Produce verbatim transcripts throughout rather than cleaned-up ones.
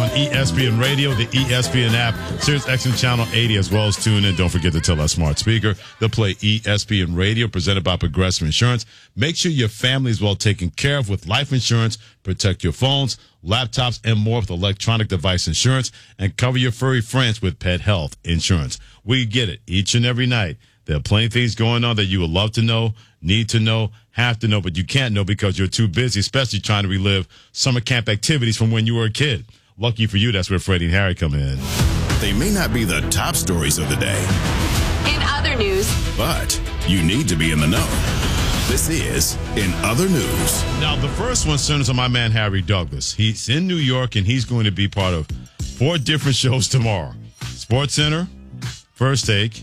on E S P N Radio, the E S P N app, Sirius X M Channel eighty, as well as tune in. Don't forget to tell that smart speaker to play E S P N Radio, presented by Progressive Insurance. Make sure your family is well taken care of with life insurance. Protect your phones, laptops, and more with electronic device insurance, and cover your furry friends with pet health insurance. We get it each and every night. There are plenty of things going on that you would love to know, need to know, have to know, but you can't know because you're too busy, especially trying to relive summer camp activities from when you were a kid. Lucky for you, that's where Freddie and Harry come in. They may not be the top stories of the day. In other news. But you need to be in the know. This is In Other News. Now, the first one centers on my man, Harry Douglas. He's in New York, and he's going to be part of four different shows tomorrow. Sports Center, First Take,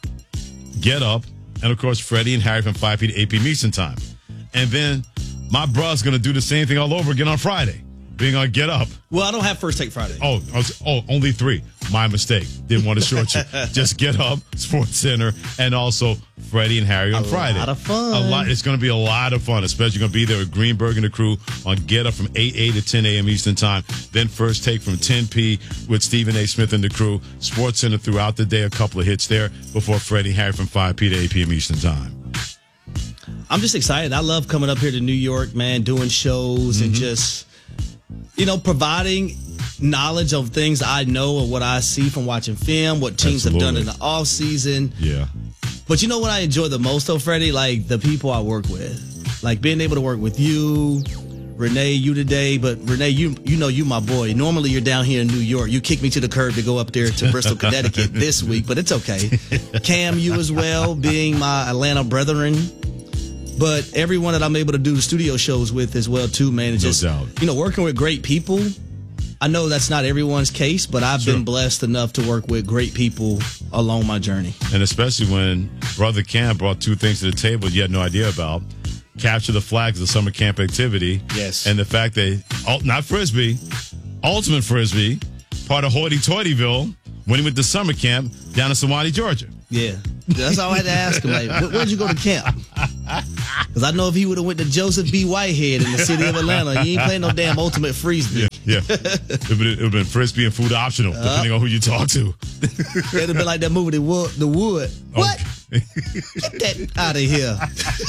Get Up, and, of course, Freddie and Harry from five p to eight p.m. Eastern Time. And then my brother's going to do the same thing all over again on Friday, being on Get Up. Well, I don't have First Take Friday. Oh, I was, oh, only three. My mistake. Didn't want to short you. Just Get Up, Sports Center, and also Freddie and Harry on a Friday. A lot of fun. A lot. It's going to be a lot of fun, especially going to be there with Greenberg and the crew on Get Up from eight a to ten a.m. Eastern Time. Then First Take from ten p with Stephen A. Smith and the crew. Sports Center throughout the day, a couple of hits there before Freddie and Harry from five p to eight p.m. Eastern Time. I'm just excited. I love coming up here to New York, man, doing shows mm-hmm. and just, you know, providing knowledge of things I know or what I see from watching film, what teams Absolutely. have done in the off season. Yeah. But you know what I enjoy the most, though, Freddie? Like the people I work with, like being able to work with you, Renee, you today. But Renee, you you know you my boy. Normally you're down here in New York. You kick me to the curb to go up there to Bristol, Connecticut this week, but it's okay. Cam, you as well, being my Atlanta brethren. But everyone that I'm able to do the studio shows with as well, too, man. It's no just, doubt. You know, working with great people. I know that's not everyone's case, but I've sure. been blessed enough to work with great people along my journey. And especially when Brother Cam brought two things to the table you had no idea about. Capture the flag as a summer camp activity. Yes. And the fact that, not Frisbee, Ultimate Frisbee, part of Hoity-Toityville, when he went to summer camp down in Sewanee, Georgia. Yeah. That's all I had to ask him. Like, where'd you go to camp? Because I know if he would have went to Joseph B. Whitehead in the city of Atlanta, he ain't playing no damn Ultimate Frisbee. Yeah, yeah. It would have been Frisbee and food optional, uh, depending on who you talk to. It'd have been like that movie, The Wood. The Wood. Okay. What? Get that out of here.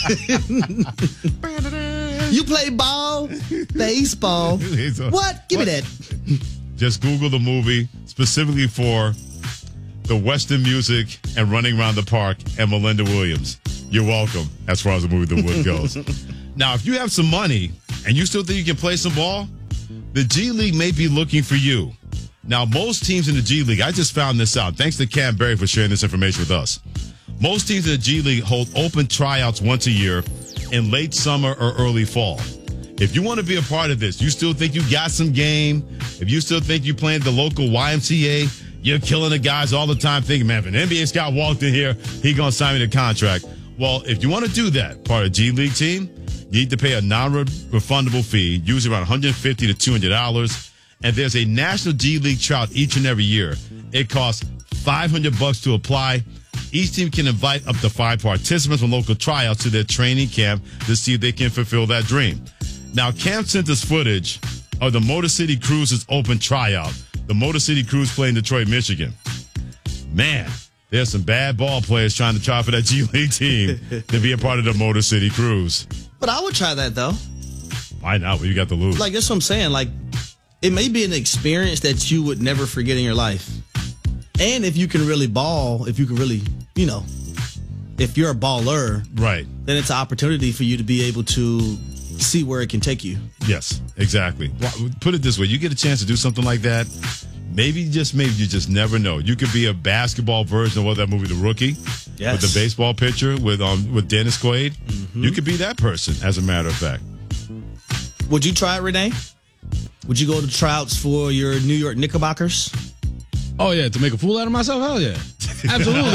You play ball? Baseball? What? Give what? me that. Just Google the movie specifically for the Western music and running around the park and Melinda Williams. You're welcome, as far as the movie The Wood goes. Now, if you have some money and you still think you can play some ball, the G League may be looking for you. Now, most teams in the G League, I just found this out. Thanks to Cam Berry for sharing this information with us. Most teams in the G League hold open tryouts once a year in late summer or early fall. If you want to be a part of this, you still think you got some game, if you still think you're playing the local Y M C A, you're killing the guys all the time thinking, man, if an N B A scout walked in here, he going to sign me the contract. Well, if you want to do that, part of a G League team, you need to pay a non-refundable fee, usually around one hundred fifty dollars to two hundred dollars. And there's a national G League tryout each and every year. It costs five hundred bucks to apply. Each team can invite up to five participants from local tryouts to their training camp to see if they can fulfill that dream. Now, Cam sent us footage of the Motor City Cruises open tryout. The Motor City Cruise play in Detroit, Michigan. Man, there's some bad ball players trying to try for that G League team to be a part of the Motor City Cruise. But I would try that, though. Why not? What you got to lose? Like, that's what I'm saying. Like, it may be an experience that you would never forget in your life. And if you can really ball, if you can really, you know, if you're a baller, right, then it's an opportunity for you to be able to see where it can take you. Yes, exactly. Well, put it this way. You get a chance to do something like that, maybe, just maybe, you just never know. You could be a basketball version of what that movie, The Rookie, yes, with the baseball pitcher with um with Dennis Quaid. Mm-hmm. You could be that person, as a matter of fact. Would you try it, Renee? Would you go to tryouts for your New York Knickerbockers? Oh, yeah, to make a fool out of myself? Hell yeah. Absolutely,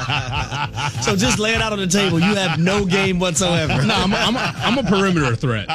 I would. So just lay it out on the table. You have no game whatsoever. No, I'm a, I'm a, I'm a perimeter threat.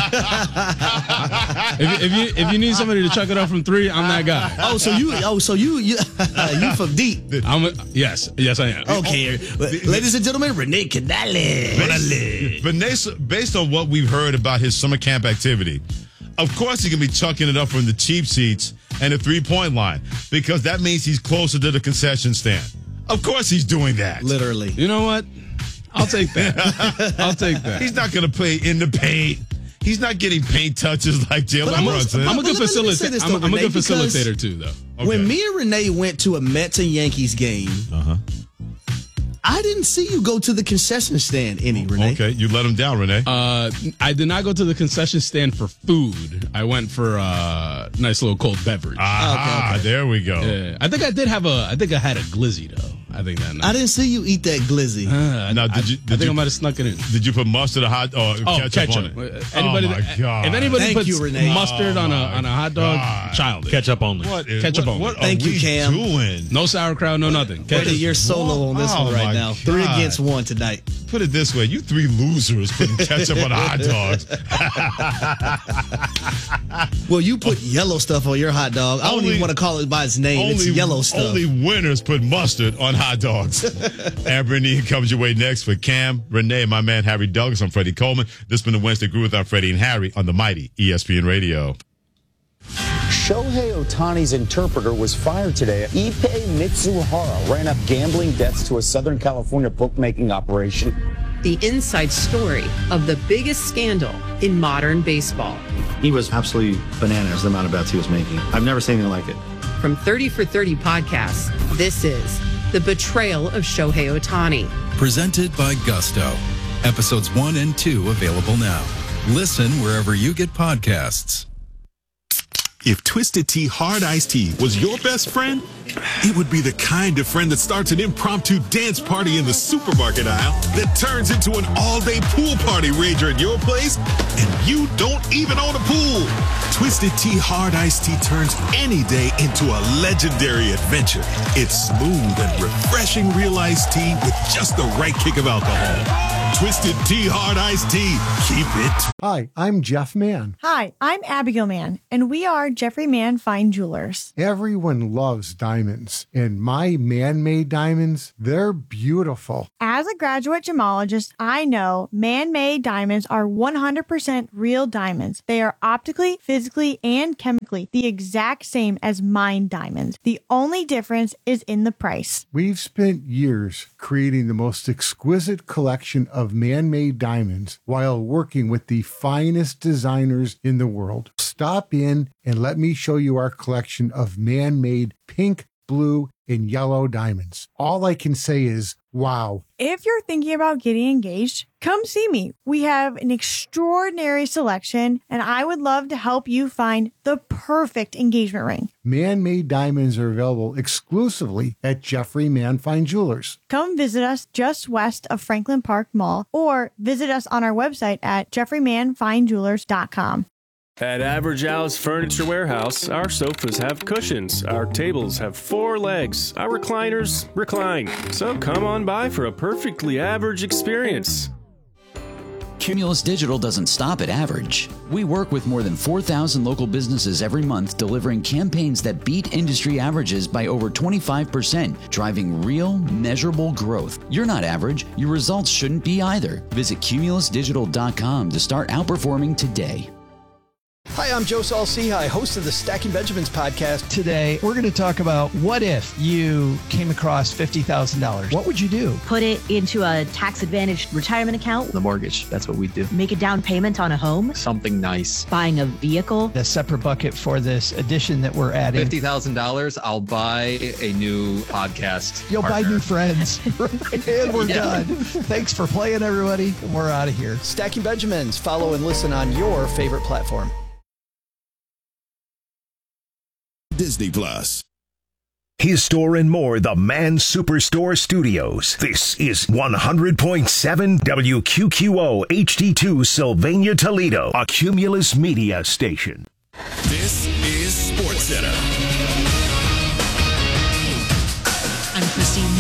if, if you if you need somebody to chuck it up from three, I'm that guy. Oh, so you oh so you you, you from deep? I'm a, yes, yes, I am. Okay, ladies and gentlemen, Renee Canale. Based, based on what we've heard about his summer camp activity, of course he can be chucking it up from the cheap seats and the three-point line because that means he's closer to the concession stand. Of course he's doing that. Literally. You know what? I'll take that. I'll take that. He's not going to play in the paint. He's not getting paint touches like Jalen I'm a- Brunson. I'm a good But let me- let me say facilitator. this, I'm, though, I'm a Renee, good because- facilitator too, though. Okay. When me and Renee went to a Mets and Yankees game, Uh-huh. I didn't see you go to the concession stand any, Renee. Okay, you let him down, Renee. Uh, I did not go to the concession stand for food. I went for a nice little cold beverage. Ah, okay, okay. there we go. Yeah. I think I did have a. I think I had a glizzy though. I think that night. I didn't see you eat that glizzy. Uh, Now, I, did you- I did think you- I might have snuck it in. Did you put mustard or hot or Oh, ketchup, ketchup. on it? Uh, Anybody oh my that, God. If anybody Thank puts you, Renee. mustard on a Oh, on a hot dog, God. childish. Ketchup only. What is, Ketchup what, only. what are Thank you, we Cam. doing? No sauerkraut, no nothing. Brady, Ketchup. you're solo on this Oh, one right my now. Three God. against one tonight. Put it this way: you three losers putting ketchup on hot dogs. Well, you put yellow stuff on your hot dog. I don't Only- even want to call it by its name. It's yellow stuff. Only winners put mustard on hot dogs. Amber and Ian comes your way next for Cam, Renee, and my man Harry Douglas. I'm Freddie Coleman. This has been the Wednesday Groove with our Freddie and Harry on the mighty E S P N Radio. Shohei Ohtani's interpreter was fired today. Ippei Mitsuhara ran up gambling debts to a Southern California bookmaking operation. The inside story of the biggest scandal in modern baseball. He was absolutely bananas, the amount of bets he was making. I've never seen anything like it. From thirty for thirty podcasts, this is The Betrayal of Shohei Ohtani. Presented by Gusto. Episodes one and two available now. Listen wherever you get podcasts. If Twisted Tea Hard Iced Tea was your best friend, it would be the kind of friend that starts an impromptu dance party in the supermarket aisle that turns into an all-day pool party rager at your place, and you don't even own a pool. Twisted Tea Hard Iced Tea turns any day into a legendary adventure. It's smooth and refreshing real iced tea with just the right kick of alcohol. Twisted Tea Hard Iced Tea. Keep it. Hi, I'm Jeff Mann. Hi, I'm Abigail Mann, and we are Jeffrey Mann Fine Jewelers. Everyone loves diamonds, and my man-made diamonds, they're beautiful. As a graduate gemologist, I know man-made diamonds are one hundred percent real diamonds. They are optically, physically, and chemically the exact same as mined diamonds. The only difference is in the price. We've spent years creating the most exquisite collection of man-made diamonds while working with the finest designers in the world. Stop in and let me show you our collection of man-made pink, blue, and yellow diamonds. All I can say is, wow. If you're thinking about getting engaged, come see me. We have an extraordinary selection, and I would love to help you find the perfect engagement ring. Man-made diamonds are available exclusively at Jeffrey Mann Fine Jewelers. Come visit us just west of Franklin Park Mall, or visit us on our website at jeffrey mann fine jewelers dot com. At Average Al's Furniture Warehouse, our sofas have cushions, our tables have four legs, our recliners recline. So come on by for a perfectly average experience. Cumulus Digital doesn't stop at average. We work with more than four thousand local businesses every month, delivering campaigns that beat industry averages by over twenty-five percent, driving real, measurable growth. You're not average. Your results shouldn't be either. Visit cumulus digital dot com to start outperforming today. Hi, I'm Joe Saul-Sehy, host of the Stacking Benjamins podcast. Today, we're going to talk about what if you came across fifty thousand dollars? What would you do? Put it into a tax-advantaged retirement account. The mortgage, that's what we do. Make a down payment on a home. Something nice. Buying a vehicle. A separate bucket for this addition that we're adding. fifty thousand dollars, I'll buy a new podcast You'll partner. buy new friends. And we're yeah. done. Thanks for playing, everybody. We're out of here. Stacking Benjamins. Follow and listen on your favorite platform. Disney Plus. His store and more, the Man Superstore Studios. This is one hundred point seven W Q Q O H D two Sylvania, Toledo, a Cumulus Media station. This is SportsCenter. I'm Christine Lee.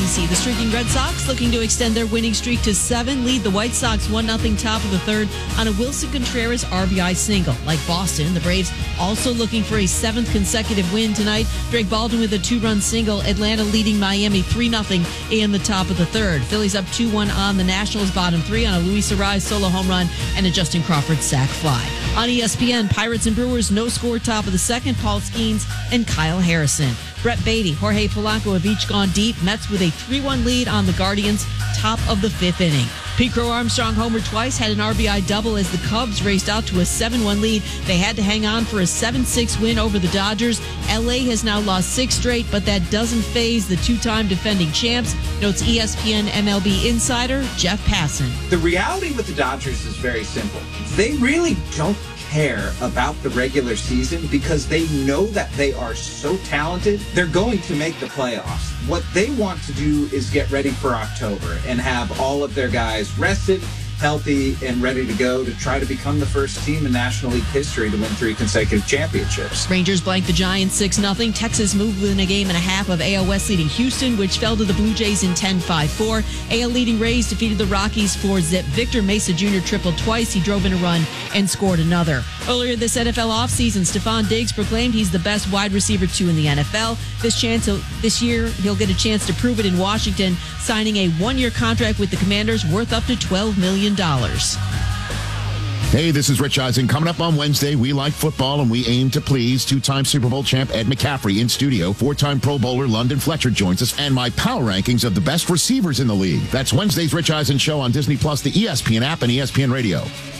C. The streaking Red Sox looking to extend their winning streak to seven, lead the White Sox one nothing top of the third on a Wilson Contreras R B I single. Like Boston, the Braves also looking for a seventh consecutive win tonight. Drake Baldwin with a two-run single. Atlanta leading Miami three nothing in the top of the third. Phillies up two one on the Nationals, bottom three on a Luis Arraez solo home run and a Justin Crawford sac fly. On E S P N, Pirates and Brewers no score top of the second. Paul Skeens and Kyle Harrison. Brett Beatty, Jorge Polanco have each gone deep. Mets with a three one lead on the Guardians, top of the fifth inning. Pete Crow Armstrong homered twice, had an R B I double as the Cubs raced out to a seven one lead. They had to hang on for a seven six win over the Dodgers. L A has now lost six straight, but that doesn't faze the two-time defending champs, notes E S P N M L B insider Jeff Passan. The reality with the Dodgers is very simple. They really don't care about the regular season because they know that they are so talented. They're going to make the playoffs. What they want to do is get ready for October and have all of their guys rested, healthy, and ready to go to try to become the first team in National League history to win three consecutive championships. Rangers blanked the Giants six nothing. Texas moved within a game and a half of A L West leading Houston, which fell to the Blue Jays in ten five four. A L leading Rays defeated the Rockies four zip. Victor Mesa Junior tripled twice. He drove in a run and scored another. Earlier this N F L offseason, Stephon Diggs proclaimed he's the best wide receiver two in the N F L. This chance, this year, he'll get a chance to prove it in Washington, signing a one-year contract with the Commanders worth up to twelve million dollars. Hey, this is Rich Eisen. Coming up on Wednesday, we like football and we aim to please. Two-time Super Bowl champ Ed McCaffrey in studio. Four-time Pro Bowler London Fletcher joins us. And my power rankings of the best receivers in the league. That's Wednesday's Rich Eisen Show on Disney Plus, the E S P N app, and E S P N Radio.